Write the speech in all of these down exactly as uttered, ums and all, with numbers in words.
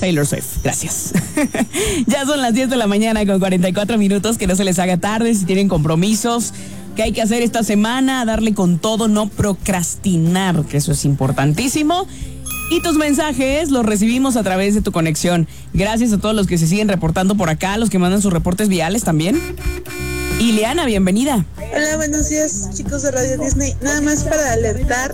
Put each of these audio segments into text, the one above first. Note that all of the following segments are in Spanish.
Taylor Swift. Gracias. Ya son las diez de la mañana con cuarenta y cuatro minutos. Que no se les haga tarde si tienen compromisos. ¿Qué hay que hacer esta semana? Darle con todo, no procrastinar, que eso es importantísimo. Y tus mensajes los recibimos a través de tu conexión. Gracias a todos los que se siguen reportando por acá, los que mandan sus reportes viales también. Ileana, bienvenida. Hola, buenos días, chicos de Radio Disney. Nada más para alertar,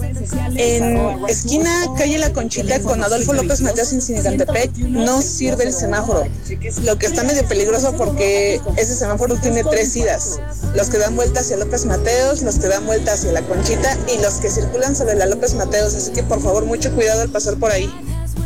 en esquina calle La Conchita con Adolfo López Mateos en Sinacantepec no sirve el semáforo, lo que está medio peligroso porque ese semáforo tiene tres idas: los que dan vuelta hacia López Mateos, los que dan vuelta hacia La Conchita y los que circulan sobre la López Mateos, así que por favor mucho cuidado al pasar por ahí.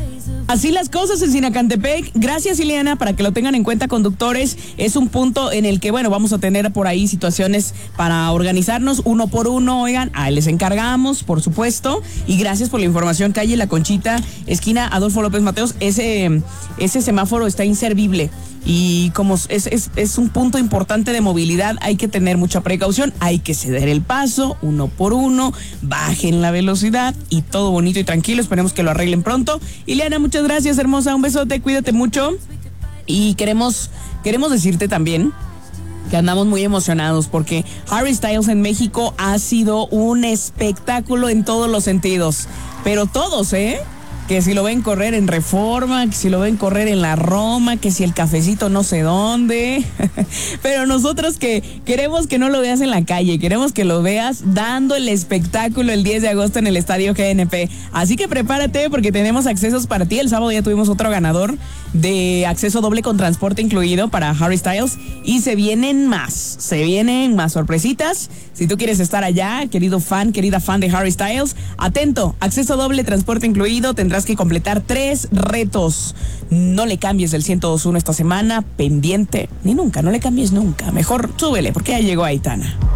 Así las cosas en Sinacantepec. Gracias, Ileana, para que lo tengan en cuenta, conductores. Es un punto en el que, bueno, vamos a tener por ahí situaciones para organizarnos uno por uno. Oigan, ahí les encargamos, por supuesto. Y gracias por la información. Calle La Conchita, esquina Adolfo López Mateos. Ese, ese semáforo está inservible. Y como es, es, es un punto importante de movilidad, hay que tener mucha precaución, hay que ceder el paso, uno por uno, bajen la velocidad y todo bonito y tranquilo. Esperemos que lo arreglen pronto. Ileana, muchas gracias, hermosa, un besote, cuídate mucho. Y queremos, queremos decirte también que andamos muy emocionados porque Harry Styles en México ha sido un espectáculo en todos los sentidos, pero todos, ¿eh? Que si lo ven correr en Reforma, que si lo ven correr en la Roma, que si el cafecito no sé dónde. Pero nosotros que queremos que no lo veas en la calle, queremos que lo veas dando el espectáculo el diez de agosto en el Estadio G N P. Así que prepárate porque tenemos accesos para ti. El sábado ya tuvimos otro ganador de acceso doble con transporte incluido para Harry Styles. Y se vienen más, se vienen más sorpresitas. Si tú quieres estar allá, querido fan, querida fan de Harry Styles, atento, acceso doble, transporte incluido, tendrás que completar tres retos. No le cambies el ciento dos punto uno esta semana, pendiente, ni nunca, no le cambies nunca. Mejor súbele, porque ya llegó Aitana.